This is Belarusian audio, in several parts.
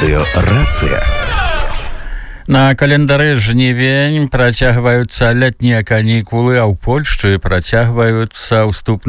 Радыё «Рацыя». На календары жнівень працягваюцца летнія канікулы, а ў Польшчы працягваюцца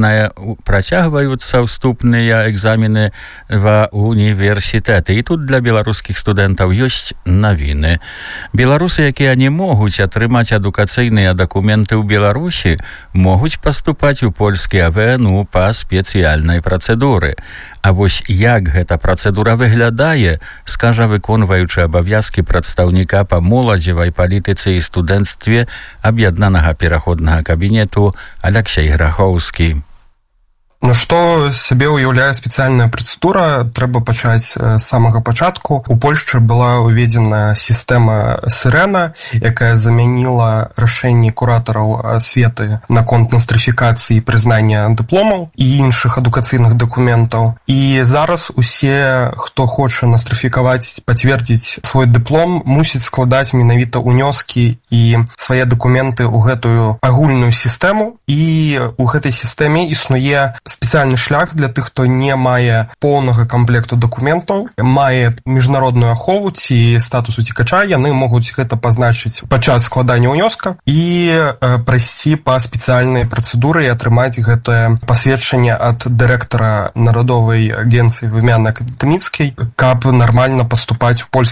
ўступныя экзамены ва універсітэты. І тут для беларускіх студэнтаў ёсць навіны. Беларусы, якія не могуць атрымаць адукацыйныя дакументы ў Беларусі, могуць паступаць у польскі ВНУ па спецыяльнай працэдуры. А вось як гэта працэдура выглядае, скажа выконваючы абавязкі прадстаўніка па моладзевай палітыцы і студэнцтве аб'яднанага пераходнага кабінету Алексей Грахоўскі. Што сябе ўяўляе спецыяльная працэдура, трэба пачаць з самага пачатку. У Польшчы была ўведзена сістэма Сірэна, якая замяніла рашэнні куратараў асветы наконт настрыфікацыі і прызнання дыпломаў і іншых адукацыйных дакументаў. І зараз усе, хто хоча настрыфікаваць, пацвердзіць свой дыплом, мусіць складаць менавіта ўнёскі і свае дакументы ў гэтую агульную сістэму. І ў гэтай сістэме існуе спецыяльны шлях для тых, хто не мае поўнага камплекту дакументаў, мае міжнародную ахову ці статус уцекача, яны могуць гэта пазначыць падчас складання ўнёска і прайсці па спецыяльнай працэдуры і атрымаць гэтае пасведчанне ад дырэктара Народовай агенцыі вымянна Акадэміцкай, каб нармальна паступаць у польскі